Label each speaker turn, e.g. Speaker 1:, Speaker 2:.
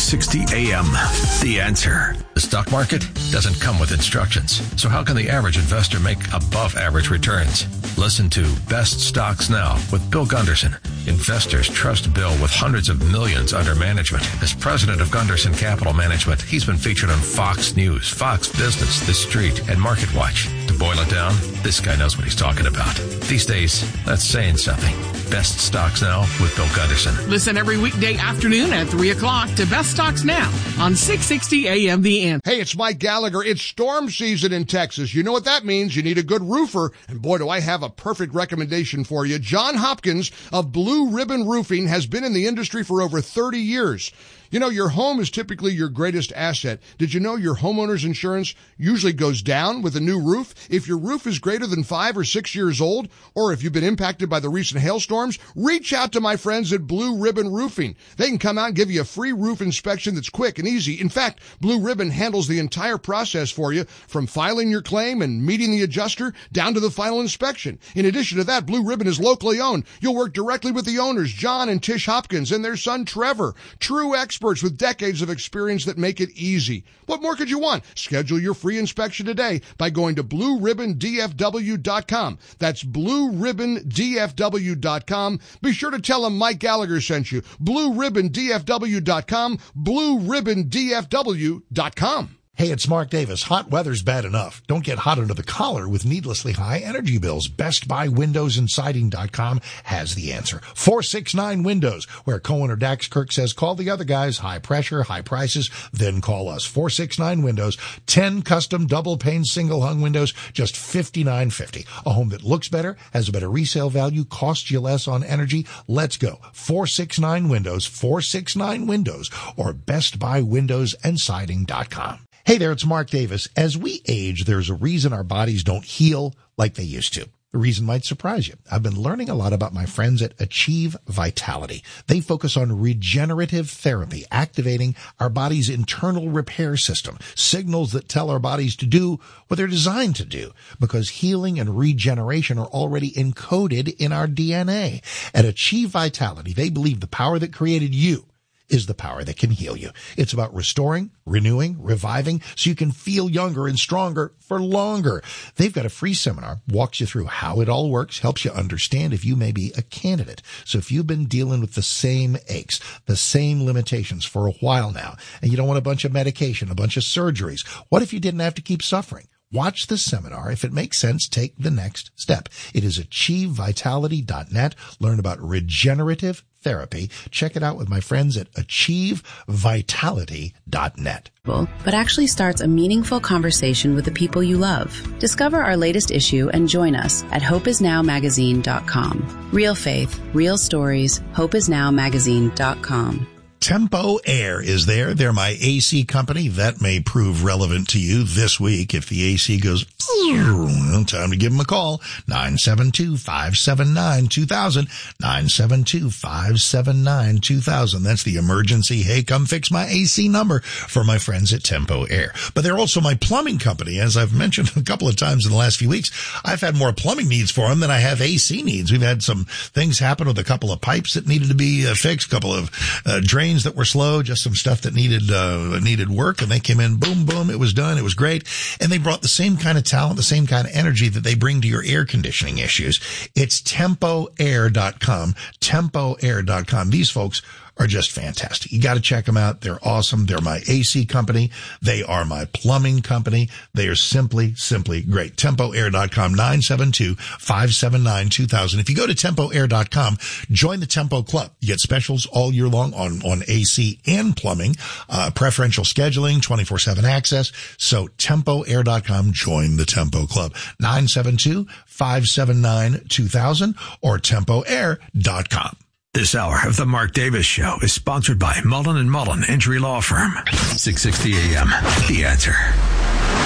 Speaker 1: 660 AM. The Answer.
Speaker 2: The stock market doesn't come with instructions. So how can the average investor make above average returns? Listen to Best Stocks Now with Bill Gunderson. Investors trust Bill with hundreds of millions under management. As president of Gunderson Capital Management, he's been featured on Fox News, Fox Business, The Street, and Market Watch. To boil it down, this guy knows what he's talking about. These days, that's saying something. Best Stocks Now with Bill Gunderson.
Speaker 3: Listen every weekday afternoon at 3 o'clock to Best Stocks Now on 660 AM The Answer.
Speaker 4: Hey, it's Mike Gallagher. It's storm season in Texas. You know what that means. You need a good roofer. And boy, do I have a perfect recommendation for you. John Hopkins of Blue Ribbon Roofing has been in the industry for over 30 years. You know, your home is typically your greatest asset. Did you know your homeowner's insurance usually goes down with a new roof? If your roof is greater than 5 or 6 years old, or if you've been impacted by the recent hailstorms, reach out to my friends at Blue Ribbon Roofing. They can come out and give you a free roof inspection that's quick and easy. In fact, Blue Ribbon handles the entire process for you, from filing your claim and meeting the adjuster down to the final inspection. In addition to that, Blue Ribbon is locally owned. You'll work directly with the owners, John and Tish Hopkins, and their son, Trevor. True experts with decades of experience that make it easy. What more could you want? Schedule your free inspection today by going to BlueRibbonDFW.com. That's BlueRibbonDFW.com. Be sure to tell them Mike Gallagher sent you. BlueRibbonDFW.com. BlueRibbonDFW.com.
Speaker 5: Hey, it's Mark Davis. Hot weather's bad enough. Don't get hot under the collar with needlessly high energy bills. BestBuyWindowsAndSiding.com has the answer. 469 Windows, where Cohen or Dax Kirk says, call the other guys. High pressure, high prices, then call us. 469 Windows, 10 custom double-pane single-hung windows, just $59.50. A home that looks better, has a better resale value, costs you less on energy. Let's go. 469 Windows, 469 Windows, or BestBuyWindowsAndSiding.com. Hey there, it's Mark Davis. As we age, there's a reason our bodies don't heal like they used to. The reason might surprise you. I've been learning a lot about my friends at Achieve Vitality. They focus on regenerative therapy, activating our body's internal repair system, signals that tell our bodies to do what they're designed to do, because healing and regeneration are already encoded in our DNA. At Achieve Vitality, they believe the power that created you is the power that can heal you. It's about restoring, renewing, reviving, so you can feel younger and stronger for longer. They've got a free seminar, walks you through how it all works, helps you understand if you may be a candidate. So if you've been dealing with the same aches, the same limitations for a while now, and you don't want a bunch of medication, a bunch of surgeries, what if you didn't have to keep suffering? Watch the seminar. If it makes sense, take the next step. It is AchieveVitality.net. Learn about regenerative therapy. Check it out with my friends at AchieveVitality.net.
Speaker 6: But actually starts a meaningful conversation with the people you love. Discover our latest issue and join us at HopeIsNowMagazine.com. Real faith, real stories, HopeIsNowMagazine.com.
Speaker 5: Tempo Air is there. They're my AC company. That may prove relevant to you this week. If the AC goes, time to give them a call. 972-579-2000. 972-579-2000. That's the emergency, hey, come fix my AC number for my friends at Tempo Air. But they're also my plumbing company. As I've mentioned a couple of times in the last few weeks, I've had more plumbing needs for them than I have AC needs. We've had some things happen with a couple of pipes that needed to be fixed, a couple of drains that were slow, just some stuff that needed work, and they came in, boom, boom, it was done, it was great, and they brought the same kind of talent, the same kind of energy that they bring to your air conditioning issues. It's TempoAir.com, TempoAir.com. These folks are just fantastic. You got to check them out. They're awesome. They're my AC company. They are my plumbing company. They are simply great. TempoAir.com, 972-579-2000. If you go to TempoAir.com, join the Tempo Club. You get specials all year long on AC and plumbing, preferential scheduling, 24/7 access. So TempoAir.com, join the Tempo Club, 972-579-2000 or TempoAir.com.
Speaker 1: This hour of the Mark Davis Show is sponsored by Mullen & Mullen Injury Law Firm. 660 AM. The Answer.